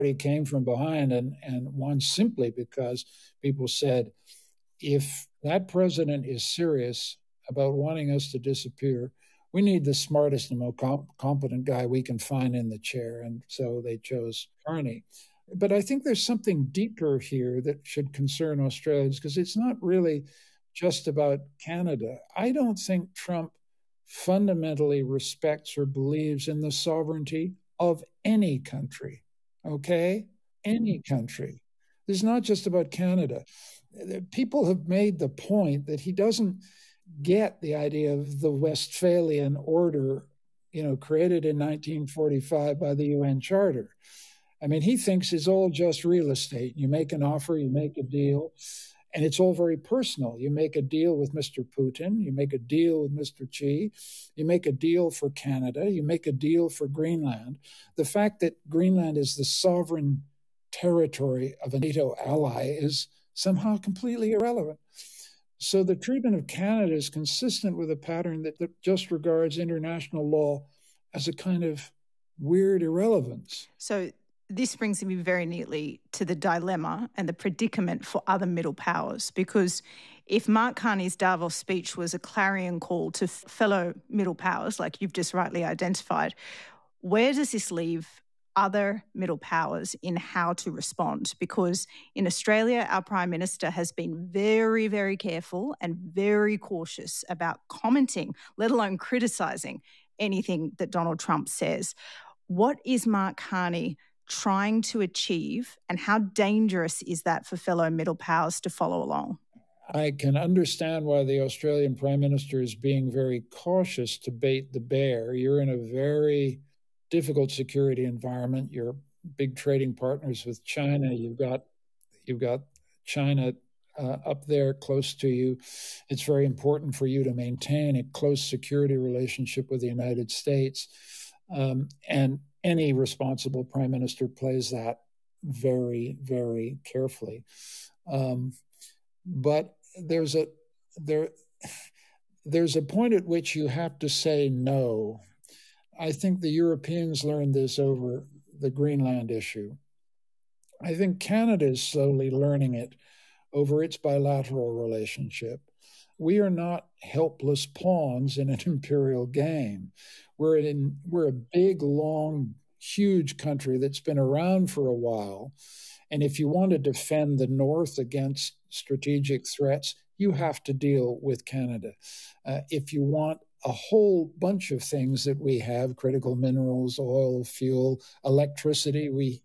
Party came from behind and won simply because people said, if that president is serious about wanting us to disappear, we need the smartest and most competent guy we can find in the chair. And so they chose Carney. But I think there's something deeper here that should concern Australians, because it's not really just about Canada. I don't think Trump fundamentally respects or believes in the sovereignty of any country, okay? Any country. It's not just about Canada. People have made the point that he doesn't get the idea of the Westphalian order, created in 1945 by the UN Charter. I mean, he thinks it's all just real estate. You make an offer, you make a deal, and it's all very personal. You make a deal with Mr. Putin, you make a deal with Mr. Xi, you make a deal for Canada, you make a deal for Greenland. The fact that Greenland is the sovereign territory of a NATO ally is somehow completely irrelevant. So the treatment of Canada is consistent with a pattern that just regards international law as a kind of weird irrelevance. So this brings me very neatly to the dilemma and the predicament for other middle powers, because if Mark Carney's Davos speech was a clarion call to fellow middle powers, like you've just rightly identified, where does this leave other middle powers in how to respond? Because in Australia, our Prime Minister has been very, very careful and very cautious about commenting, let alone criticising anything that Donald Trump says. What is Mark Carney trying to achieve, and how dangerous is that for fellow middle powers to follow along? I can understand why the Australian Prime Minister is being very cautious to bait the bear. You're in a very difficult security environment. You're big trading partners with China. You've got China up there close to you. It's very important for you to maintain a close security relationship with the United States. And any responsible prime minister plays that very, very carefully. But there's a point at which you have to say no. I think the Europeans learned this over the Greenland issue. I think Canada is slowly learning it over its bilateral relationship. We are not helpless pawns in an imperial game. We're a big, long, huge country that's been around for a while. And if you want to defend the North against strategic threats, you have to deal with Canada. If you want a whole bunch of things that we have, critical minerals, oil, fuel, electricity,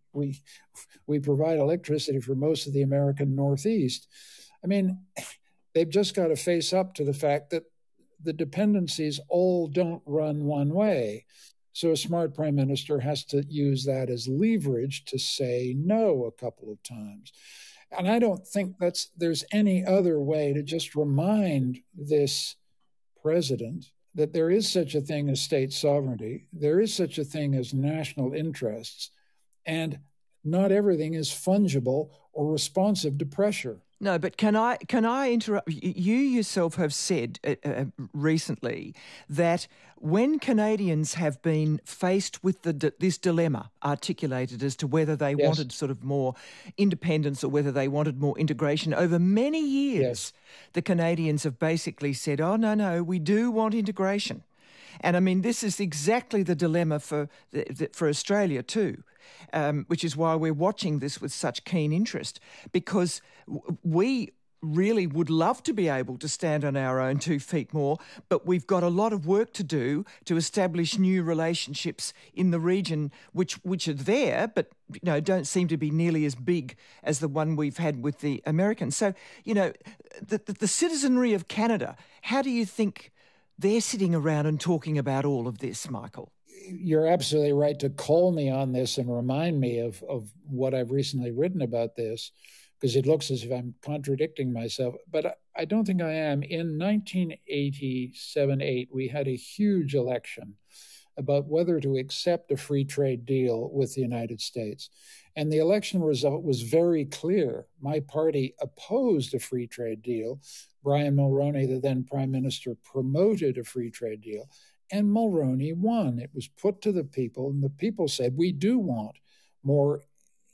we provide electricity for most of the American Northeast. I mean, they've just got to face up to the fact that the dependencies all don't run one way. So a smart prime minister has to use that as leverage to say no a couple of times. And I don't think there's any other way to just remind this president that there is such a thing as state sovereignty, there is such a thing as national interests, and not everything is fungible or responsive to pressure. No, but can I interrupt? You yourself have said recently that when Canadians have been faced with this dilemma articulated as to whether they wanted sort of more independence or whether they wanted more integration over many years, the Canadians have basically said, oh, no, we do want integration. And I mean, this is exactly the dilemma for Australia too, which is why we're watching this with such keen interest, because we really would love to be able to stand on our own 2 feet more, but we've got a lot of work to do to establish new relationships in the region, which are there, but don't seem to be nearly as big as the one we've had with the Americans. So, the citizenry of Canada, how do you think they're sitting around and talking about all of this, Michael? You're absolutely right to call me on this and remind me of what I've recently written about this, because it looks as if I'm contradicting myself. But I don't think I am. In 1987-8, we had a huge election about whether to accept a free trade deal with the United States. And the election result was very clear. My party opposed a free trade deal. Brian Mulroney, the then prime minister, promoted a free trade deal. And Mulroney won. It was put to the people, and the people said, we do want more